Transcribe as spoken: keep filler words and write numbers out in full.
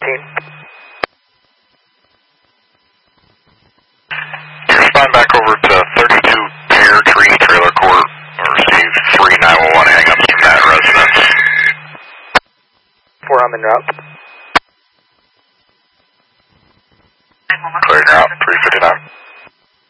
thirteen. Respond back over to thirty-two Pear Tree Trailer Court. Receive three nine one one hang-ups from that residence. four, I'm en route. Clearing out, three fifty-nine.